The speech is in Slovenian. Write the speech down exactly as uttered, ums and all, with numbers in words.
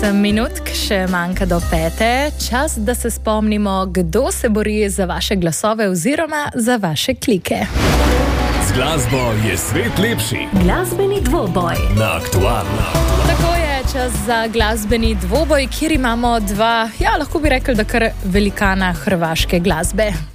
Osem minutk še manjka do pete. Čas, da se spomnimo, kdo se bori za vaše glasove oziroma za vaše klike. Z glasbo je svet lepši. Glasbeni dvoboj Na Aktualno. Tako je čas za glasbeni dvoboj, kjer imamo dva, ja, lahko bi rekli, da kar velikana hrvaške glasbe.